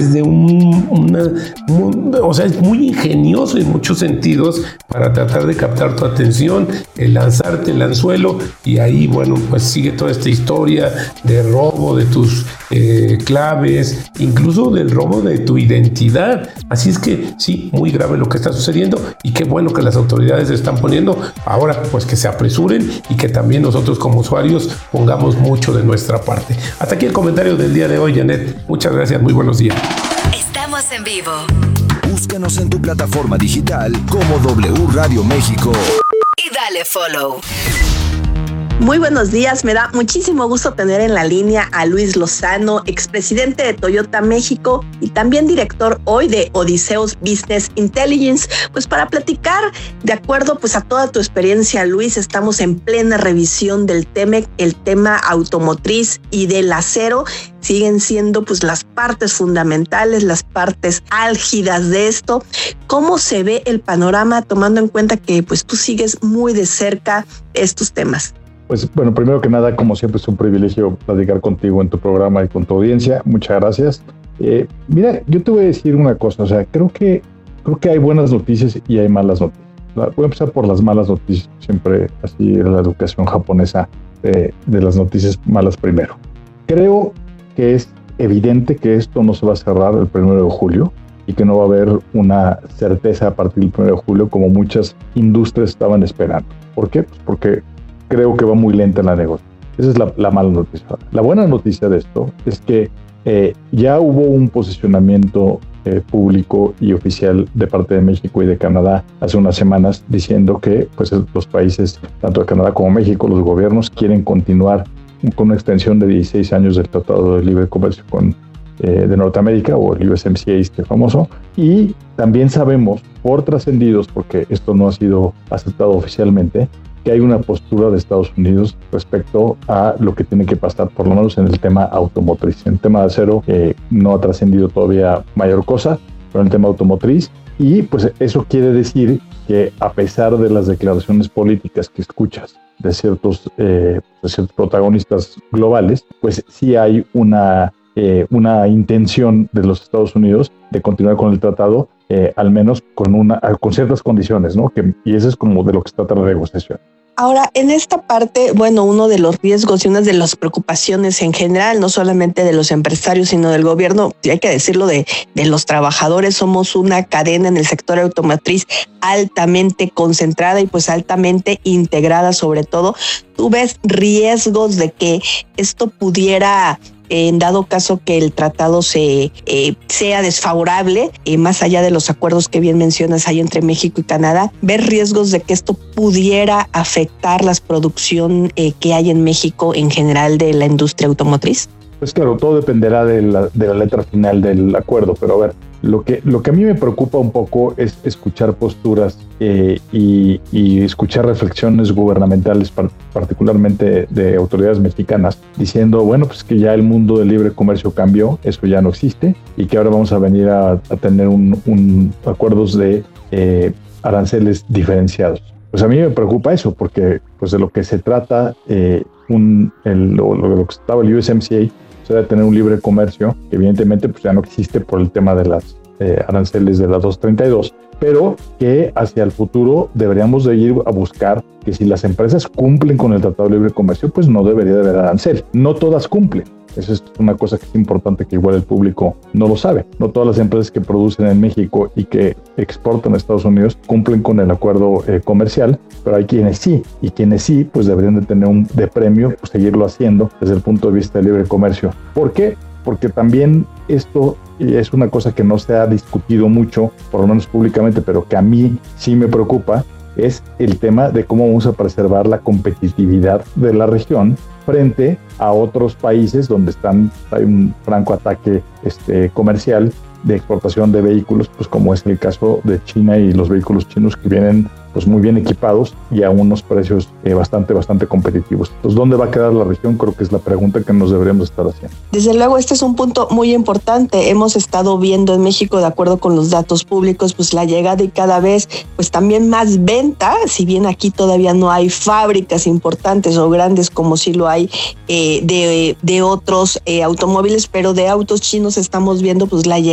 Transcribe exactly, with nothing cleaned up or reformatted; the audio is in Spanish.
desde un, una, un, o sea, es muy ingenioso en muchos sentidos para tratar de captar tu atención, el lanzarte el anzuelo y ahí, bueno, pues sigue toda esta historia de robo de tus eh, claves, incluso del robo de tu identidad. Así es que sí, muy grave lo que está sucediendo y qué bueno que las autoridades se están poniendo. Ahora, pues que se apresuren y que también nosotros como usuarios pongamos mucho de nuestra parte. Hasta aquí el comentario del día de hoy, Janet. Muchas gracias, muy buenos días. Estamos en vivo. Búscanos en tu plataforma digital como W Radio México. Y dale follow. Muy buenos días, me da muchísimo gusto tener en la línea a Luis Lozano, expresidente de Toyota México y también director hoy de Odiseus Business Intelligence, pues para platicar de acuerdo pues a toda tu experiencia, Luis. Estamos en plena revisión del TEMEC, el tema automotriz y del acero siguen siendo pues las partes fundamentales, las partes álgidas de esto. ¿Cómo se ve el panorama tomando en cuenta que pues tú sigues muy de cerca estos temas? Pues bueno, primero que nada, como siempre es un privilegio platicar contigo en tu programa y con tu audiencia. Muchas gracias. Eh, mira, yo te voy a decir una cosa, o sea, creo que, creo que hay buenas noticias y hay malas noticias. Voy a empezar por las malas noticias, siempre así en la educación japonesa, eh, de las noticias malas primero. Creo que es evidente que esto no se va a cerrar el primero de julio y que no va a haber una certeza a partir del primero de julio como muchas industrias estaban esperando. ¿Por qué? Pues porque creo que va muy lenta la negociación. Esa es la, la mala noticia. La buena noticia de esto es que eh, ya hubo un posicionamiento eh, público y oficial de parte de México y de Canadá hace unas semanas diciendo que pues, los países, tanto de Canadá como México, los gobiernos quieren continuar con una extensión de dieciséis años del Tratado de Libre Comercio con, eh, de Norteamérica, o el U S M C A este famoso. Y también sabemos, por trascendidos, porque esto no ha sido aceptado oficialmente, que hay una postura de Estados Unidos respecto a lo que tiene que pasar, por lo menos en el tema automotriz. En el tema de acero eh, no ha trascendido todavía mayor cosa, pero en el tema automotriz. Y pues eso quiere decir que a pesar de las declaraciones políticas que escuchas de ciertos, eh, de ciertos protagonistas globales, pues sí hay una, eh, una intención de los Estados Unidos de continuar con el tratado, eh, al menos con, una, con ciertas condiciones, ¿no? Que, y eso es como de lo que se trata la negociación. Ahora, en esta parte, bueno, uno de los riesgos y una de las preocupaciones en general, no solamente de los empresarios, sino del gobierno, y hay que decirlo, de, de los trabajadores, somos una cadena en el sector automotriz altamente concentrada y pues altamente integrada sobre todo. ¿Tú ves riesgos de que esto pudiera, en dado caso que el tratado se eh, sea desfavorable, eh, más allá de los acuerdos que bien mencionas hay entre México y Canadá, ver riesgos de que esto pudiera afectar la producción eh, que hay en México en general de la industria automotriz? Pues claro, todo dependerá de la, de la letra final del acuerdo, pero a ver, lo que, lo que a mí me preocupa un poco es escuchar posturas eh, y, y escuchar reflexiones gubernamentales, par, particularmente de autoridades mexicanas, diciendo, bueno, pues que ya el mundo del libre comercio cambió, eso ya no existe, y que ahora vamos a venir a, a tener un, un acuerdos de eh, aranceles diferenciados. Pues a mí me preocupa eso, porque pues de lo que se trata, eh, un, el, lo, lo que estaba el U S M C A, o sea, de tener un libre comercio, que evidentemente pues ya no existe por el tema de las eh, aranceles de la doscientos treinta y dos, pero que hacia el futuro deberíamos de ir a buscar que si las empresas cumplen con el Tratado de Libre Comercio, pues no debería de haber arancel. No todas cumplen. Esa es una cosa que es importante, que igual el público no lo sabe. No todas las empresas que producen en México y que exportan a Estados Unidos cumplen con el acuerdo eh, comercial, pero hay quienes sí, y quienes sí, pues deberían de tener un de premio, pues seguirlo haciendo desde el punto de vista del libre comercio. ¿Por qué? Porque también esto es una cosa que no se ha discutido mucho, por lo menos públicamente, pero que a mí sí me preocupa, es el tema de cómo vamos a preservar la competitividad de la región frente a otros países donde están, hay un franco ataque este, comercial de exportación de vehículos, pues como es el caso de China y los vehículos chinos que vienen pues muy bien equipados y a unos precios eh, bastante, bastante competitivos. Entonces, ¿dónde va a quedar la región? Creo que es la pregunta que nos deberíamos estar haciendo. Desde luego, este es un punto muy importante. Hemos estado viendo en México, de acuerdo con los datos públicos, pues la llegada y cada vez, pues también más venta, si bien aquí todavía no hay fábricas importantes o grandes como sí lo hay eh, de, de otros eh, automóviles, pero de autos chinos estamos viendo pues la llegada